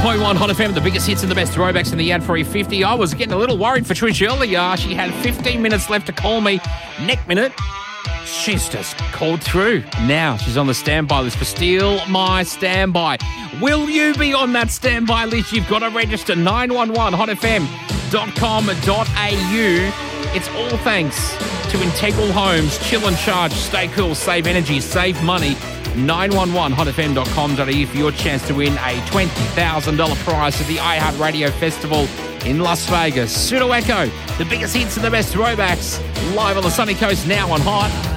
101.1 Hot FM, the biggest hits and the best throwbacks in the ad free 50. I was getting a little worried for Trish earlier. She had 15 minutes left to call me. Next minute, she's just called through. Now she's on the standby list for Steal My Standby. Will you be on that standby list? You've got to register 911hotfm.com.au. It's all thanks to Integral Homes. Chill and charge. Stay cool. Save energy. Save money. 911hotfm.com.au for your chance to win a $20,000 prize at the iHeartRadio Festival in Las Vegas. Pseudo Echo, the biggest hits and the best throwbacks, live on the sunny coast now on Hot